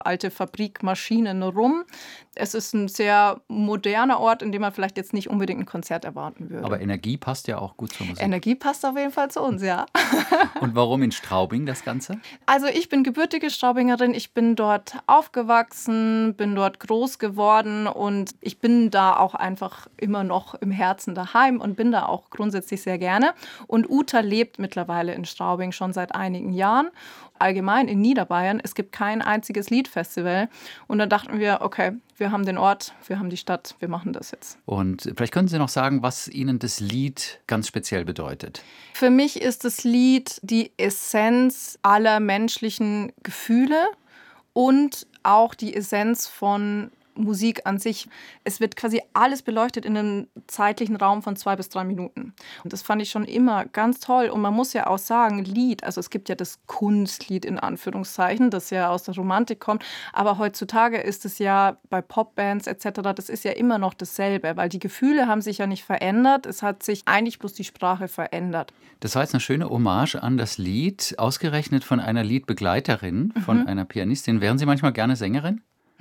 alte Fabrikmaschinen rum. Es ist ein sehr moderner Ort, in dem man vielleicht jetzt nicht unbedingt ein Konzert erwarten würde. Aber Energie passt ja auch gut zur Musik. Energie passt auf jeden Fall zu uns, ja. Und warum in Straubing das Ganze? Also ich bin gebürtige Straubingerin, ich bin dort aufgewachsen, bin dort groß geworden und ich bin da auch einfach immer noch im Herzen daheim und bin da auch grundsätzlich sehr gerne. Und Uta lebt mittlerweile in Straubing schon seit einigen Jahren. Allgemein in Niederbayern, es gibt kein einziges Liedfestival. Und dann dachten wir, okay, wir haben den Ort, wir haben die Stadt, wir machen das jetzt. Und vielleicht können Sie noch sagen, was Ihnen das Lied ganz speziell bedeutet. Für mich ist das Lied die Essenz aller menschlichen Gefühle und auch die Essenz von Musik an sich. Es wird quasi alles beleuchtet in einem zeitlichen Raum von 2 bis 3 Minuten. Und das fand ich schon immer ganz toll. Und man muss ja auch sagen, Lied, also es gibt ja das Kunstlied in Anführungszeichen, das ja aus der Romantik kommt. Aber heutzutage ist es ja bei Popbands etc., das ist ja immer noch dasselbe, weil die Gefühle haben sich ja nicht verändert. Es hat sich eigentlich bloß die Sprache verändert. Das war jetzt eine schöne Hommage an das Lied, ausgerechnet von einer Liedbegleiterin, von einer Pianistin. Wären Sie manchmal gerne Sängerin?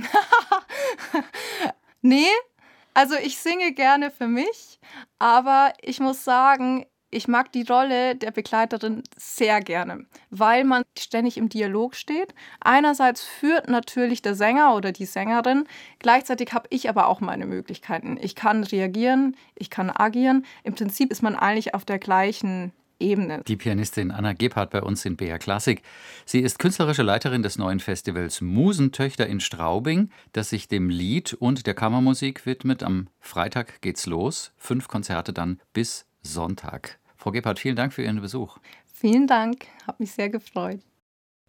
Nee, also ich singe gerne für mich, aber ich muss sagen, ich mag die Rolle der Begleiterin sehr gerne, weil man ständig im Dialog steht. Einerseits führt natürlich der Sänger oder die Sängerin, gleichzeitig habe ich aber auch meine Möglichkeiten. Ich kann reagieren, ich kann agieren. Im Prinzip ist man eigentlich auf der gleichen Ebene. Die Pianistin Anna Gebhardt bei uns in BR Klassik. Sie ist künstlerische Leiterin des neuen Festivals Musentöchter in Straubing, das sich dem Lied und der Kammermusik widmet. Am Freitag geht's los. 5 Konzerte dann bis Sonntag. Frau Gebhardt, vielen Dank für Ihren Besuch. Vielen Dank, hat mich sehr gefreut.